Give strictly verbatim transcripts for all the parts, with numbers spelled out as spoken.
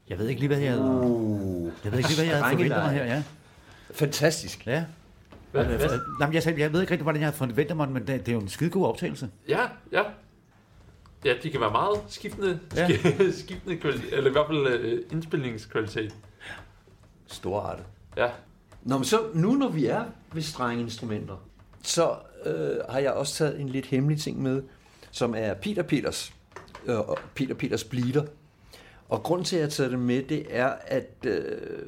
Jeg ved ikke lige, hvad jeg havde, Uh, jeg ved ikke lige, hvad jeg havde forventet mig her, ja. Fantastisk. Ja. Hvad, hvad? Jamen, jeg, sagde, jeg ved ikke rigtig, hvordan jeg havde forventet mig, men det, det er jo en skide god optagelse. Ja, ja. Ja, de kan være meget skiftende, Ja. skiftende kvalitet, eller i hvert fald uh, indspilningskvalitet. Storartet. Ja. Nå, men så nu når vi er ved strengeinstrumenter, så øh, har jeg også taget en lidt hemmelig ting med, som er Peter Peters, øh, Peter Peters Bleeder. Og grunden til, at jeg har taget det med, det er, at øh,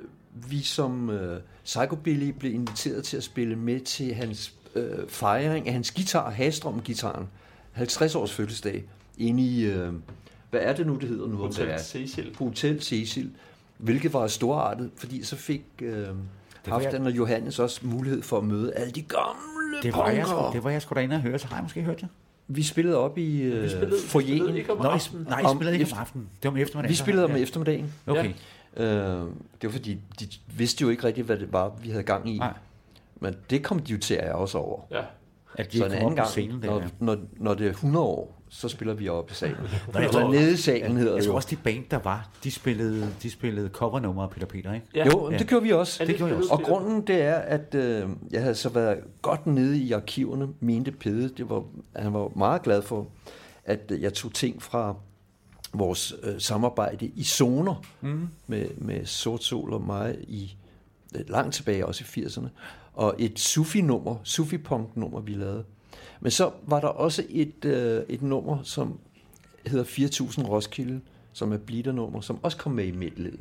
vi som øh, Psychobilly blev inviteret til at spille med til hans øh, fejring af hans guitar, Hagstrøm-gitaren, halvtreds års fødselsdag, inde i, øh, hvad er det nu, det hedder nu? Hotel Cecil. Hotel Cecil, hvilket var storartet, fordi så fik øh, Halfdan og Johannes også mulighed for at møde alle de gamle Det var, jeg, punkere. sgu- det var jeg sgu da inde og høre, så har jeg måske hørt det. Vi spillede op i øh, Vi spillede, vi spillede foyeren. ikke om Nå, I, aftenen. nej, I Om spillede ikke efter- om aftenen. Det var om eftermiddagen. Vi spillede om ja. eftermiddagen. Okay. Øh, det var fordi, de vidste jo ikke rigtigt, hvad det var, vi havde gang i. Nej. Men det kom de jo til at også over. Ja. At de Så en kom anden op på gang, scenen der. når, ja. når, når det er hundrede år, så spiller vi op i salen. jeg Eller tror- nede i salen hedder Jeg det tror jo. også, de band, der var, de spillede, de spillede covernumre af Peter Peter, ikke? Ja. Jo, Ja. det gjorde vi også. Ja, det gjorde jeg også. Og grunden det er, at øh, jeg havde så været godt nede i arkiverne, mente Pede, det var, han var meget glad for, at øh, jeg tog ting fra vores øh, samarbejde i zoner mm. med, med Sort Sol og mig i øh, langt tilbage, også i firserne, og et Sufi-nummer, Sufi-punk-nummer, vi lavede. Men så var der også et, øh, et nummer, som hedder fire tusind Roskilde, som er Bleeder-nummer, som også kom med i medledet.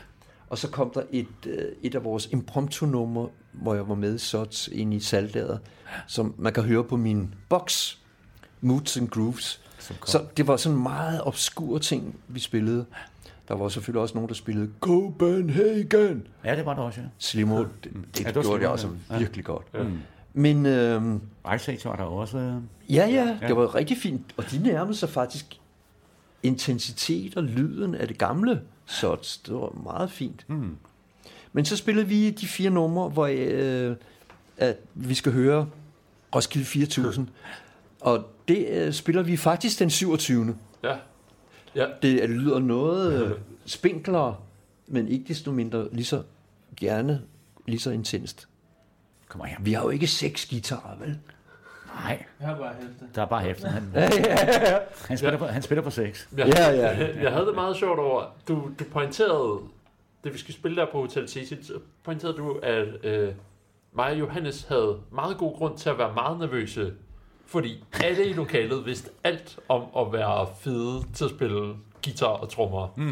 Og så kom der et, øh, et af vores impromptu-numre, hvor jeg var med så ind i saltlader, som man kan høre på min boks, Moods and Grooves. Så det var sådan meget obskure ting, vi spillede. Der var selvfølgelig også nogen, der spillede Copenhagen. Ja, det var der også, ja. Slimo, det, det, Ja, det det var gjorde det Slimo, også ja. virkelig godt. Ja. Men øh, Ice Age var der også. øh, ja, ja, Ja. det var rigtig fint. Og de nærmede sig faktisk intensitet og lyden af det gamle Sots. Det var meget fint. Mm. Men så spillede vi de fire numre, hvor øh, at vi skal høre Roskilde fire tusind. Og det øh, spiller vi faktisk den syvogtyvende. Ja. Ja. Det lyder noget øh, spinklere, men ikke desto mindre lige så gerne, lige så intenst. Kom her. Vi har jo ikke seks guitarer, vel? Nej, Jeg har bare hældt det. der er bare hæften. Han, han, spiller på, han spiller på seks. Jeg, Ja, ja. Jeg, jeg havde det meget sjovt over, du, du pointerede, da vi skulle spille der på Hotel Cecil, så pointerede du, at øh, mig og Johannes havde meget god grund til at være meget nervøse, fordi alle i lokalet vidste alt om at være fede til at spille guitar og trommer. Mm.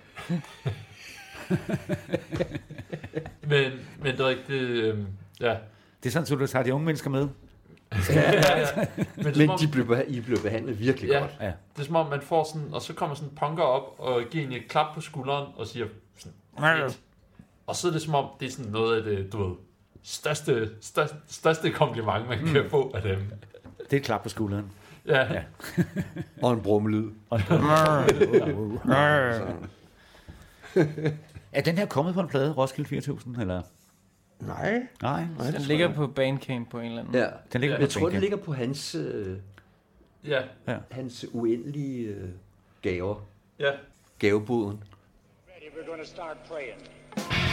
men, men det er ikke det, øh, ja. Det er sådan, at du tager de unge mennesker med. Men, det er, Men som om, de blev, beha- I blev behandlet virkelig ja, godt. Ja. det er som om, man får sådan, og så kommer sådan en punker op og giver en et klap på skulderen og siger sådan, fedt. Og så er det som om, det er sådan noget af det, du ved, største, største, største kompliment, man kan få af dem. Det er et klap på skulderen. Ja, Ja. Og en brummelyd. Og er den her kommet på en plade, Roskilde fire tusind, eller? Nej. Nej, Nej, Den det ligger tror på Bandcamp på en eller anden. jeg. Ja. den ligger Jeg på tror, Bandcamp. det ligger på hans, øh, ja, hans uendelige øh, gaver. ja. Gaveboden. Ready, we're going to start playing.